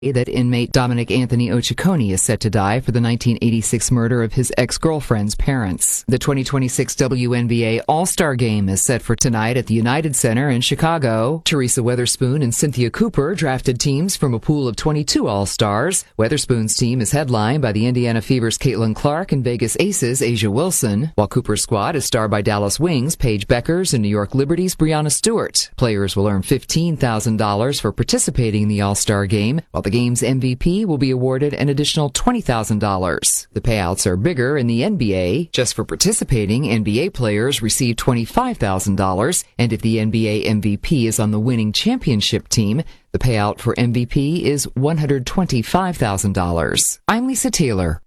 that inmate Dominic Anthony Ochikoni is set to die for the 1986 murder of his ex-girlfriend's parents. The 2026 WNBA All-Star Game is set for tonight at the United Center in Chicago. Teresa Weatherspoon and Cynthia Cooper drafted teams from a pool of 22 All-Stars. Weatherspoon's team is headlined by the Indiana Fever's Caitlin Clark and Vegas Aces' Asia Wilson, while Cooper's squad is starred by Dallas Wings' Paige Beckers and New York Liberty's Brianna Stewart. Players will earn $15,000 for participating in the All-Star Game, while the game's MVP will be awarded an additional $20,000. The payouts are bigger in the NBA. Just for participating, NBA players receive $25,000, and if the NBA MVP is on the winning championship team, the payout for MVP is $125,000. I'm Lisa Taylor.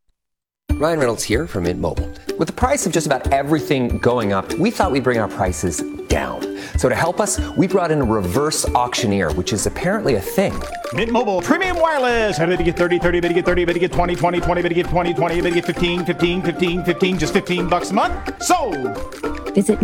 Ryan Reynolds here from Mint Mobile. With the price of just about everything going up, we thought we'd bring our prices down. So to help us, we brought in a reverse auctioneer, which is apparently a thing. Mint Mobile Premium Wireless. How did you get 30, 30, bit to get 30, bit to get 20, 20, 20, bit to get 20, 20, bit to get 15, 15, 15, 15, just $15 a month? Sold! Visit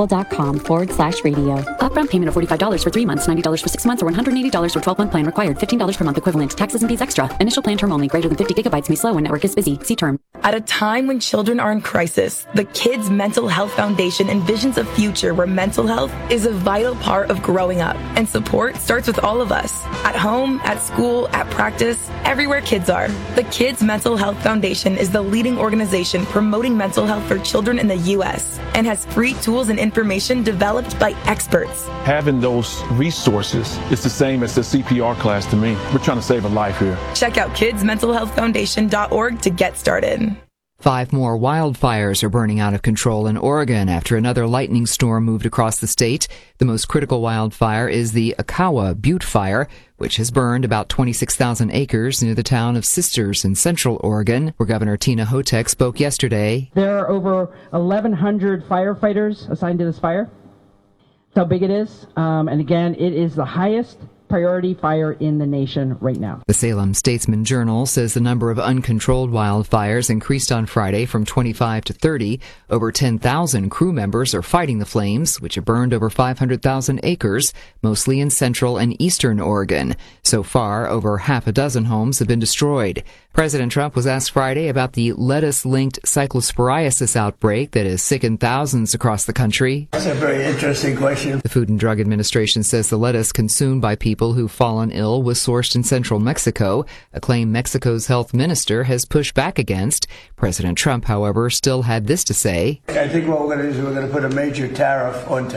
mintmobile.com/radio. Upfront payment of $45 for 3 months, $90 for 6 months, or $180 for 12-month plan required. $15 per month equivalent. Taxes and fees extra. Initial plan term only. Greater than 50 gigabytes may slow when network is busy. See term. At a time when children are in crisis, the Kids Mental Health Foundation envisions a future where mental health is a vital part of growing up. And support starts with all of us. At home, at school, at practice, everywhere kids are. The Kids Mental Health Foundation is the leading organization promoting mental health for children in the U.S. and has free tools and information developed by experts. Having those resources is the same as the CPR class to me. We're trying to save a life here. Check out kidsmentalhealthfoundation.org to get started. 5 more wildfires are burning out of control in Oregon after another lightning storm moved across the state. The most critical wildfire is the Akawa Butte Fire, which has burned about 26,000 acres near the town of Sisters in central Oregon, where Governor Tina Hotek spoke yesterday. There are over 1,100 firefighters assigned to this fire. That's how big it is. And again, it is the highest priority fire in the nation right now. The Salem Statesman Journal says the number of uncontrolled wildfires increased on Friday from 25 to 30. Over 10,000 crew members are fighting the flames, which have burned over 500,000 acres, mostly in central and eastern Oregon. So far, over half a dozen homes have been destroyed. President Trump was asked Friday about the lettuce-linked cyclosporiasis outbreak that has sickened thousands across the country. That's a very interesting question. The Food and Drug Administration says the lettuce consumed by people who've fallen ill was sourced in central Mexico, a claim Mexico's health minister has pushed back against. President Trump, however, still had this to say. I think what we're going to do is we're going to put a major tariff on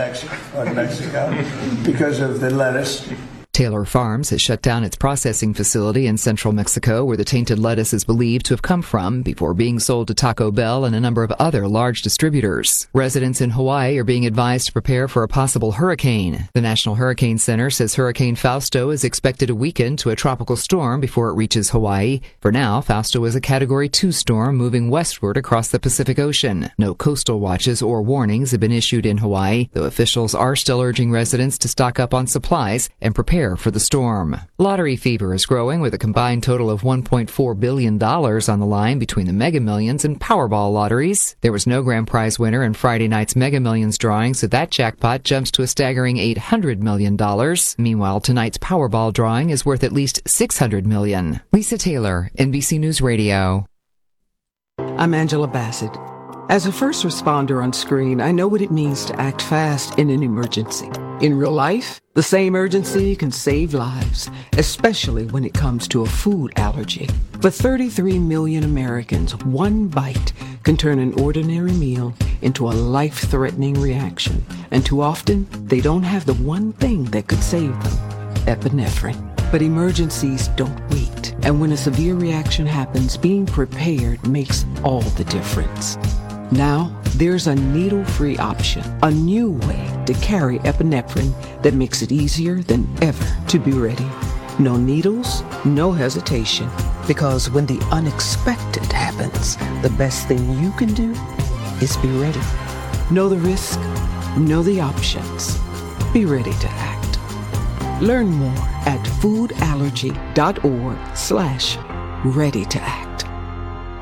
Mexico because of the lettuce. Taylor Farms has shut down its processing facility in central Mexico, where the tainted lettuce is believed to have come from, before being sold to Taco Bell and a number of other large distributors. Residents in Hawaii are being advised to prepare for a possible hurricane. The National Hurricane Center says Hurricane Fausto is expected to weaken to a tropical storm before it reaches Hawaii. For now, Fausto is a Category 2 storm moving westward across the Pacific Ocean. No coastal watches or warnings have been issued in Hawaii, though officials are still urging residents to stock up on supplies and prepare for the storm. Lottery fever is growing, with a combined total of $1.4 billion on the line between the Mega Millions and Powerball lotteries. There was no grand prize winner in Friday night's Mega Millions drawing, so that jackpot jumps to a staggering $800 million. Meanwhile, tonight's Powerball drawing is worth at least $600 million. Lisa Taylor, NBC News Radio. I'm Angela Bassett. As a first responder on screen, I know what it means to act fast in an emergency. In real life, the same urgency can save lives, especially when it comes to a food allergy. For 33 million Americans, one bite can turn an ordinary meal into a life-threatening reaction. And too often, they don't have the one thing that could save them: epinephrine. But emergencies don't wait. And when a severe reaction happens, being prepared makes all the difference. Now, there's a needle-free option, a new way to carry epinephrine that makes it easier than ever to be ready. No needles, no hesitation, because when the unexpected happens, the best thing you can do is be ready. Know the risk, know the options. Be ready to act. Learn more at foodallergy.org/ready to act.